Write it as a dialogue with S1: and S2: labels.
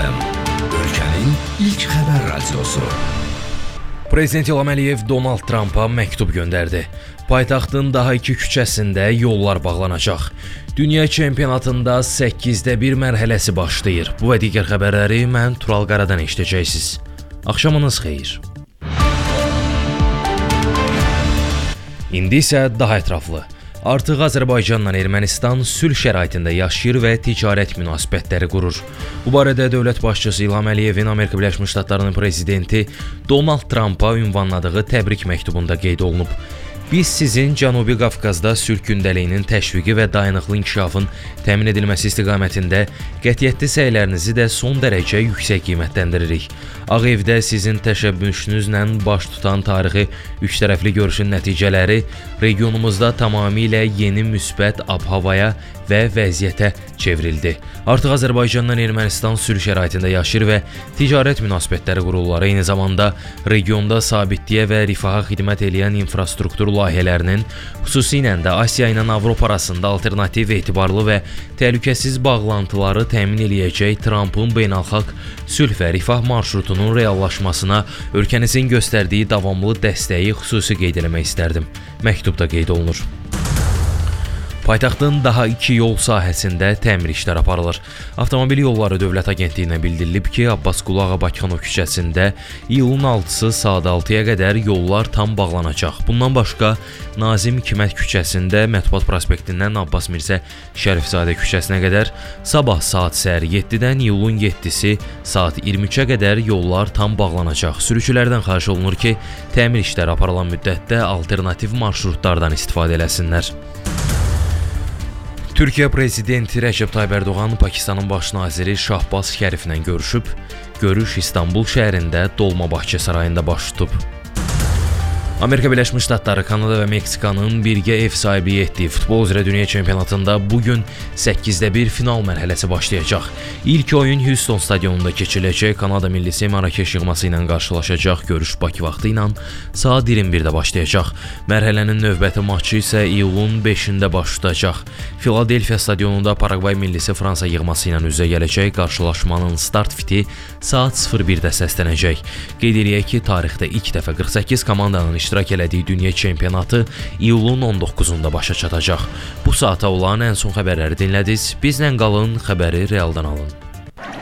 S1: FM, ölkənin ilk xəbər radiosu.
S2: Prezident İlham Əliyev Donald Trumpa məktub göndərdi. Paytaxtın daha 2 küçəsində yollar bağlanacaq. Dünya çempionatında 8də 1 mərhələsi başlayır. Bu və digər xəbərləri mən Tural Qaradan eşidəcəksiniz. Axşamınız xeyir. İndi isə daha ətraflı. Artıq Azərbaycanla Ermənistan sülh şəraitində yaşayır və ticarət münasibətləri qurur. Bu barədə dövlət başçısı İlham Əliyevin Amerika Birləşmiş Ştatlarının prezidenti Donald Trumpa ünvanladığı təbrik məktubunda qeyd olunub. Biz sizin Cənubi Qafqazda sülh gündəliyinin təşviqi və dayanıqlı inkişafın təmin edilməsi istiqamətində qətiyyətli səylərinizi də son dərəcə yüksək qiymətləndiririk. Ağ Evdə sizin təşəbbüsünüzlə baş tutan tarixi üçtərəfli görüşün nəticələri regionumuzda tamamilə yeni müsbət ab-havaya və vəziyyətə çevrildi. Artıq Azərbaycanla Ermənistan sülh şəraitində yaşayır və ticarət münasibətləri qururlar. Eyni zamanda regionda sabitliyə və rifaha xidmət edən infrastruktur layihələrinin, xüsusilə də Asiya ilə Avropa arasında alternativ, etibarlı və təhlükəsiz bağlantıları təmin eləyəcək Trumpın beynəlxalq sülh və rifah marşrutunun reallaşmasına ölkənizin göstərdiyi davamlı dəstəyi xüsusi qeyd etmək istərdim. Məktubda qeyd olunur. Paytaxtın daha 2 yol sahəsində təmir işləri aparılır. Avtomobil Yolları Dövlət Agentliyinə bildirilib ki, Abbasqulu Ağa Bakıxanov küçəsində iyulun 6-sı saat 6-ya qədər yollar tam bağlanacaq. Bundan başqa, Nazim Hikmət küçəsində Mətbuat prospektindən Abbas Mirzə Şərifzadə küçəsinə qədər, sabah saat səhər 7-dən iyulun 7-si saat 23-ə qədər yollar tam bağlanacaq. Sürücülərdən xahiş olunur ki, təmir işləri aparılan müddətdə alternativ marşrutlardan istifadə eləsinlər. Türkiyə prezidenti Rəcəb Tayyib Ərdoğan Pakistanın baş naziri Şahbaz Şəriflə görüşüb. Görüş İstanbul şəhərində Dolmabahçe sarayında baş tutub. Amerika Birləşmiş Ştatları, Kanada və Meksikanın birgə ev sahibliyi etdiyi futbol üzrə dünya çempionatında bugün 8də 1 final mərhələsi başlayacaq. İlk oyun Houston stadionunda keçiriləcək. Kanada millisi Marakeş yığması ilə qarşılaşacaq. Görüş Bakı vaxtı ilə saat 21-də başlayacaq. Mərhələnin növbəti maçı isə iyulun 5-də baş tutacaq. Filadelfiya stadionunda Paragvay millisi Fransa yığması ilə üzə gələcək. Qarşılaşmanın start fiti saat 01-də səslənəcək. Qeyd eləyək ki, tarixdə ilk dəfə 48 komandanın iştirak elədiyi dünya çempionatı iyulun 19-da başa çatacaq. Bu saata olan ən son xəbərləri dinlədiniz. Bizlə qalın, xəbəri realdan alın.